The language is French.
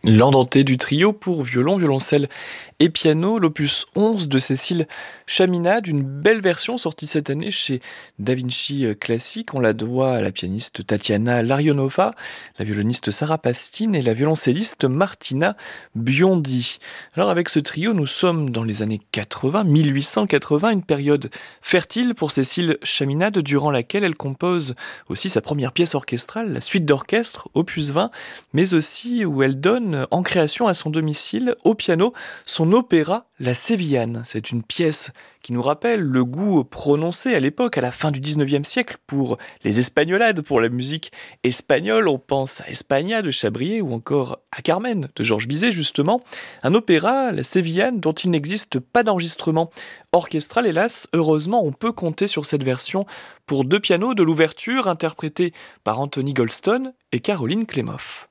L'Andante du trio pour violon, violoncelle et piano, l'opus 11 de Cécile Chaminade, une belle version sortie cette année chez Da Vinci Classique. On la doit à la pianiste Tatiana Larionova, la violoniste Sarah Pastine et la violoncelliste Martina Biondi. Alors avec ce trio, nous sommes dans les années 80, 1880, une période fertile pour Cécile Chaminade durant laquelle elle compose aussi sa première pièce orchestrale, la suite d'orchestre, opus 20, mais aussi où elle donne en création à son domicile, au piano, son opéra La Sévillane. C'est une pièce qui nous rappelle le goût prononcé à l'époque, à la fin du 19e siècle, pour les espagnolades, pour la musique espagnole. On pense à España de Chabrier ou encore à Carmen de Georges Bizet, justement. Un opéra, La Sévillane, dont il n'existe pas d'enregistrement orchestral, hélas. Heureusement, on peut compter sur cette version pour deux pianos de l'ouverture, interprétée par Anthony Goldstone et Caroline Klemov.